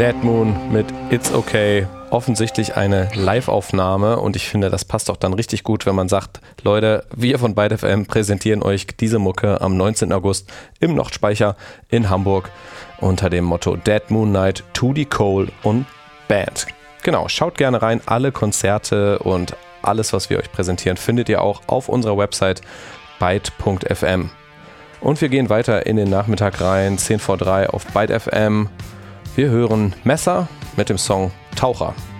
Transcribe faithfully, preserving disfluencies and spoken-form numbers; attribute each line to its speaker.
Speaker 1: Dead Moon mit It's Okay. Offensichtlich eine Live-Aufnahme und ich finde, das passt auch dann richtig gut, wenn man sagt, Leute, wir von Byte F M präsentieren euch diese Mucke am neunzehnten August im Nordspeicher in Hamburg unter dem Motto Dead Moon Night, Tutti Cole und Band. Genau, schaut gerne rein, alle Konzerte und alles, was wir euch präsentieren, findet ihr auch auf unserer Website byte punkt f m. Und wir gehen weiter in den Nachmittag rein, zehn vor drei auf Byte F M. Wir hören Messer mit dem Song Taucher.